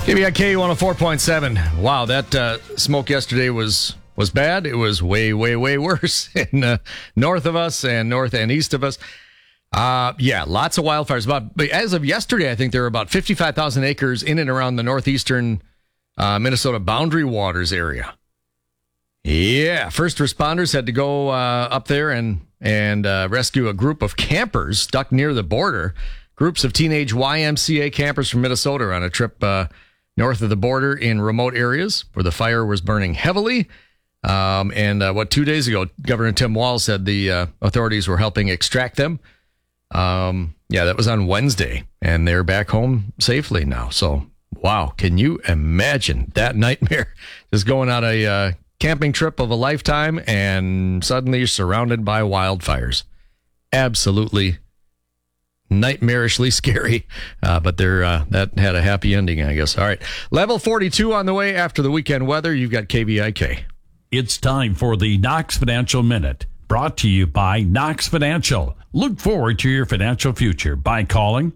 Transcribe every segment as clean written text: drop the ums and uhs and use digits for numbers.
KBIK 104.7. Wow, that smoke yesterday was bad. It was way, way, way worse in north of us and north and east of us. Yeah, lots of wildfires. But as of yesterday, I think there were about 55,000 acres in and around the northeastern Minnesota boundary waters area. Yeah, first responders had to go up there and rescue a group of campers stuck near the border. Groups of teenage YMCA campers from Minnesota are on a trip north of the border in remote areas where the fire was burning heavily. 2 days ago, Governor Tim Walz said the authorities were helping extract them. That was on Wednesday, and they're back home safely now. So, wow, can you imagine that nightmare? Just going on a camping trip of a lifetime, and suddenly you're surrounded by wildfires. Absolutely nightmarishly scary, but that had a happy ending, I guess. All right, level 42 on the way after the weekend weather. You've got KBIK. It's time for the Knox Financial Minute, brought to you by Knox Financial. Look forward to your financial future by calling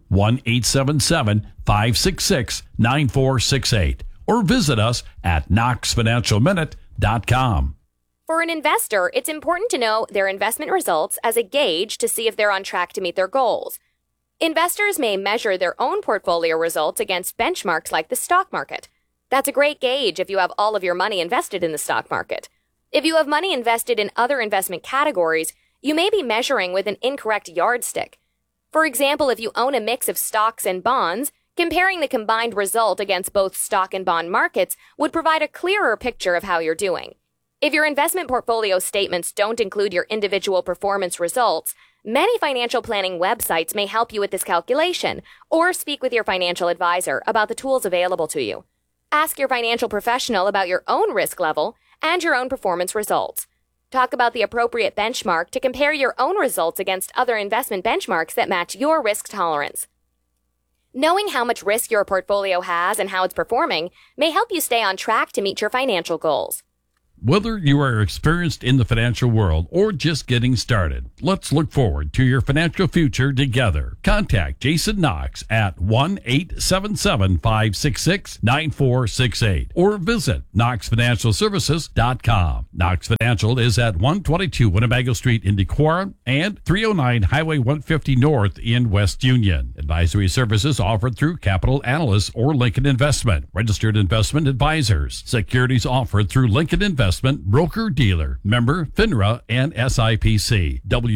1-877-566-9468 or visit us at knoxfinancialminute.com. For an investor, it's important to know their investment results as a gauge to see if they're on track to meet their goals. Investors may measure their own portfolio results against benchmarks like the stock market. That's a great gauge if you have all of your money invested in the stock market. If you have money invested in other investment categories, you may be measuring with an incorrect yardstick. For example, if you own a mix of stocks and bonds, comparing the combined result against both stock and bond markets would provide a clearer picture of how you're doing. If your investment portfolio statements don't include your individual performance results, many financial planning websites may help you with this calculation, or speak with your financial advisor about the tools available to you. Ask your financial professional about your own risk level and your own performance results. Talk about the appropriate benchmark to compare your own results against other investment benchmarks that match your risk tolerance. Knowing how much risk your portfolio has and how it's performing may help you stay on track to meet your financial goals. Whether you are experienced in the financial world or just getting started, let's look forward to your financial future together. Contact Jason Knox at 1-877-566-9468 or visit knoxfinancialservices.com. Knox Financial is at 122 Winnebago Street in Decorah and 309 Highway 150 North in West Union. Advisory services offered through Capital Analysts or Lincoln Investment, registered investment advisors. Securities offered through Lincoln Investment broker-dealer, member FINRA and SIPC.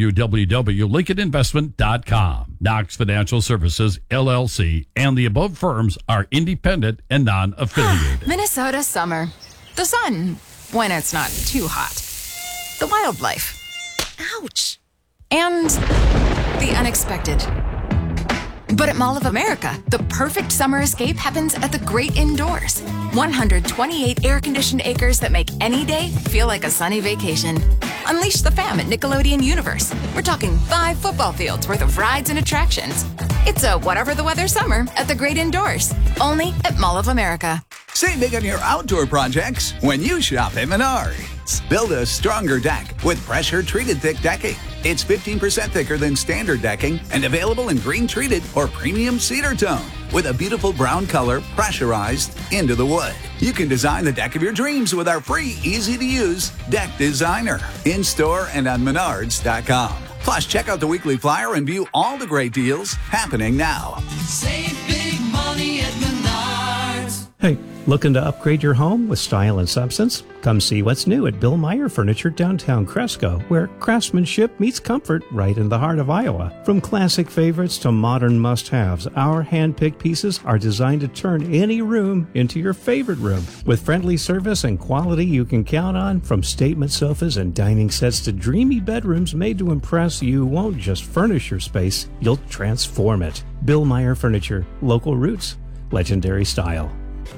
www.lincolninvestment.com. Knox Financial Services, LLC, and the above firms are independent and non-affiliated. Minnesota summer. The sun, when it's not too hot. The wildlife. Ouch. And the unexpected. But at Mall of America, the perfect summer escape happens at the great indoors. 128 air-conditioned acres that make any day feel like a sunny vacation. Unleash the fam at Nickelodeon Universe. We're talking 5 football fields worth of rides and attractions. It's a whatever the weather summer at the great indoors. Only at Mall of America. Save big on your outdoor projects when you shop at Menards. Build a stronger deck with pressure-treated thick decking. It's 15% thicker than standard decking and available in green-treated or premium cedar tone with a beautiful brown color pressurized into the wood. You can design the deck of your dreams with our free, easy-to-use Deck Designer in-store and on Menards.com. Plus, check out the weekly flyer and view all the great deals happening now. Save big money at Menards. Hey, looking to upgrade your home with style and substance? Come see what's new at Bill Meyer Furniture downtown Cresco, where craftsmanship meets comfort right in the heart of Iowa. From classic favorites to modern must-haves, our hand-picked pieces are designed to turn any room into your favorite room. With friendly service and quality you can count on, from statement sofas and dining sets to dreamy bedrooms made to impress, you won't just furnish your space, you'll transform it. Bill Meyer Furniture, local roots, legendary style.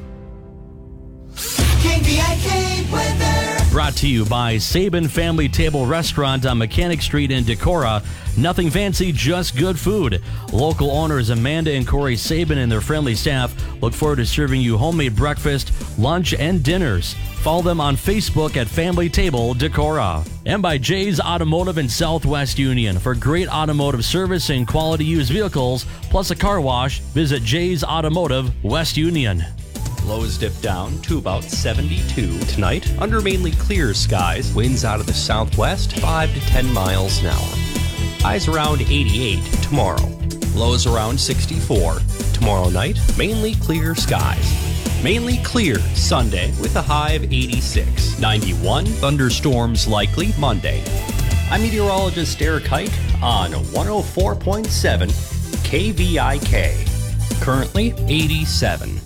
KBIK weather. Brought to you by Sabin Family Table Restaurant on Mechanic Street in Decorah. Nothing fancy, just good food. Local owners Amanda and Corey Sabin and their friendly staff look forward to serving you homemade breakfast, lunch, and dinners. Follow them on Facebook at Family Table Decorah. And by Jay's Automotive in Southwest Union. For great automotive service and quality used vehicles, plus a car wash, visit Jay's Automotive, West Union. Lows dip down to about 72. Tonight, under mainly clear skies, winds out of the southwest 5 to 10 miles an hour. Highs around 88 tomorrow. Lows around 64. Tomorrow night, mainly clear skies. Mainly clear Sunday with a high of 86. 91, thunderstorms likely Monday. I'm meteorologist Eric Hike on 104.7 KVIK. Currently 87.